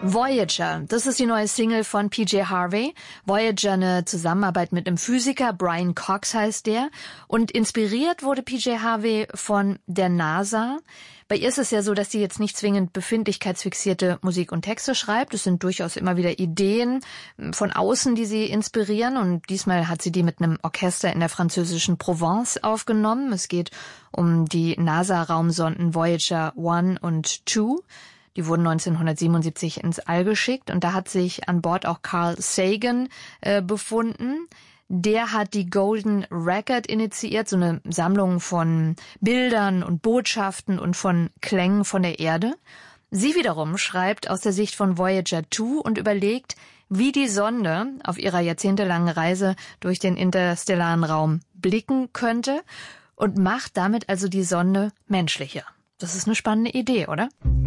Voyager, das ist die neue Single von PJ Harvey. Voyager, eine Zusammenarbeit mit einem Physiker, Brian Cox heißt der. Und inspiriert wurde PJ Harvey von der NASA. Bei ihr ist es ja so, dass sie jetzt nicht zwingend befindlichkeitsfixierte Musik und Texte schreibt. Es sind durchaus immer wieder Ideen von außen, die sie inspirieren. Und diesmal hat sie die mit einem Orchester in der französischen Provence aufgenommen. Es geht um die NASA-Raumsonden Voyager 1 und 2. Die wurden 1977 ins All geschickt und da hat sich an Bord auch Carl Sagan befunden. Der hat die Golden Record initiiert, so eine Sammlung von Bildern und Botschaften und von Klängen von der Erde. Sie wiederum schreibt aus der Sicht von Voyager 2 und überlegt, wie die Sonde auf ihrer jahrzehntelangen Reise durch den interstellaren Raum blicken könnte und macht damit also die Sonde menschlicher. Das ist eine spannende Idee, oder?